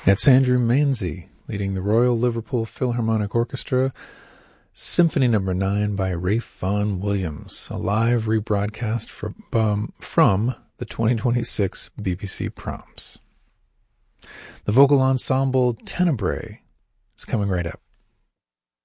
That's Andrew Manzi leading the Royal Liverpool Philharmonic Orchestra, Symphony No. 9 by Ralph Vaughan Williams, a live rebroadcast from the 2026 BBC Proms. The vocal ensemble Tenebrae is coming right up.